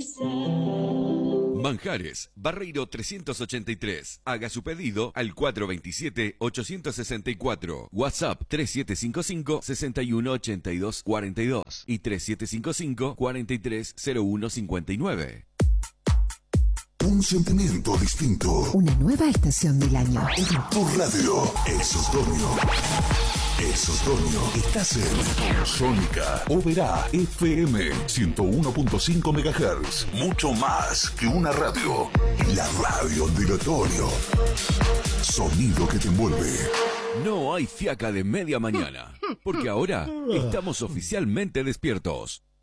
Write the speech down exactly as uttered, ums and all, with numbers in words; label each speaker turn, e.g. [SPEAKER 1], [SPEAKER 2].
[SPEAKER 1] Manjares, Barreiro trescientos ochenta y tres. Haga su pedido al cuatro dos siete, ocho seis cuatro. WhatsApp tres siete cinco cinco, seis uno ocho dos cuatro dos y tres siete cinco cinco, cuatro tres cero uno cinco nueve.
[SPEAKER 2] Un sentimiento distinto.
[SPEAKER 3] Una nueva estación del año.
[SPEAKER 2] En tu radio. Es otoño. Es otoño. Estás en Sónica Oberá F M ciento uno punto cinco megahertz. Mucho más que una radio. La radio del otoño. Sonido que te envuelve.
[SPEAKER 1] No hay fiaca de media mañana, porque ahora estamos oficialmente despiertos.